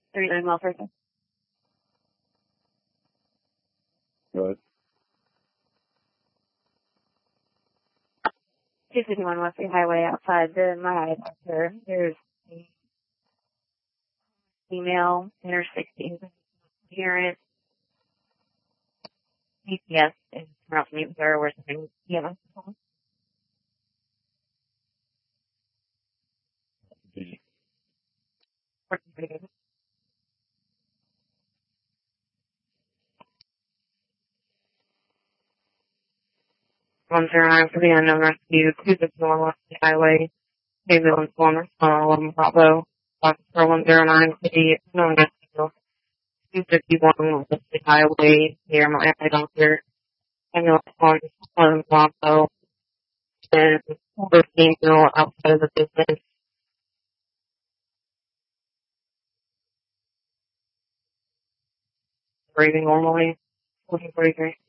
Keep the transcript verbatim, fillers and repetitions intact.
thirty-nine mile per hour. Go ahead. two fifty-one West Highway outside the my doctor. There's a female in her sixties appearance. P P S is around to meet with her or something. Yeah. Working pretty good. one zero nine for the unknown rescue. two fifty-one West Highway. Mayville and Former eleven Bravo. Officer one zero nine for the unknown rescue. two fifty-one West Highway near my eye doctor. Ambulance one eleven Bravo. And over female outside of the business. Breathing normally. Looking forty-three.